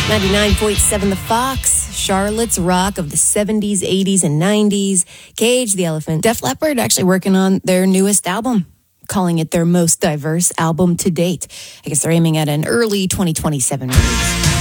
99.7 The Fox, Charlotte's rock of the 70s, 80s, and 90s. Cage the Elephant. Def Leppard actually working on their newest album, calling it their most diverse album to date. I guess they're aiming at an early 2027 release.